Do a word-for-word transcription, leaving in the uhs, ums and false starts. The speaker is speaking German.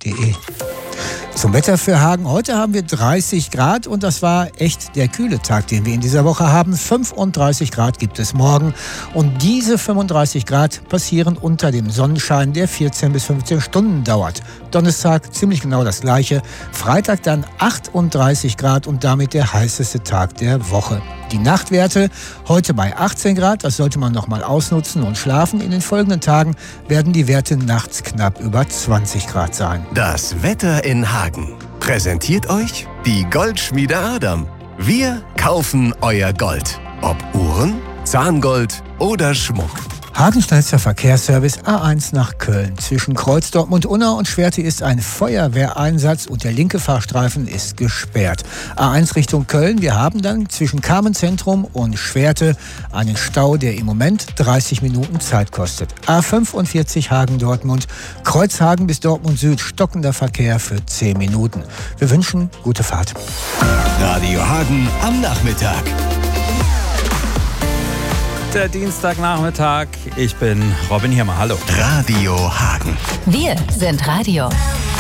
de. Zum Wetter für Hagen. Heute haben wir dreißig Grad und das war echt der kühle Tag, den wir in dieser Woche haben. fünfunddreißig Grad gibt es morgen und diese fünfunddreißig Grad passieren unter dem Sonnenschein, der vierzehn bis fünfzehn Stunden dauert. Donnerstag ziemlich genau das gleiche. Freitag dann achtunddreißig Grad und damit der heißeste Tag der Woche. Die Nachtwerte heute bei achtzehn Grad, das sollte man noch mal ausnutzen und schlafen. In den folgenden Tagen werden die Werte nachts knapp über zwanzig Grad sein. Das Wetter in Hagen präsentiert euch die Goldschmiede Adam. Wir kaufen euer Gold. Ob Uhren, Zahngold oder Schmuck. Hagen schnellster Verkehrsservice A eins nach Köln. Zwischen Kreuz Dortmund-Unna und Schwerte ist ein Feuerwehreinsatz und der linke Fahrstreifen ist gesperrt. A eins Richtung Köln. Wir haben dann zwischen Carmenzentrum und Schwerte einen Stau, der im Moment dreißig Minuten Zeit kostet. A fünfundvierzig Hagen-Dortmund. Kreuzhagen bis Dortmund Süd. Stockender Verkehr für zehn Minuten. Wir wünschen gute Fahrt. Radio Hagen am Nachmittag. Der Dienstagnachmittag. Ich bin Robin Hirmer. Hallo. Radio Hagen. Wir sind Radio.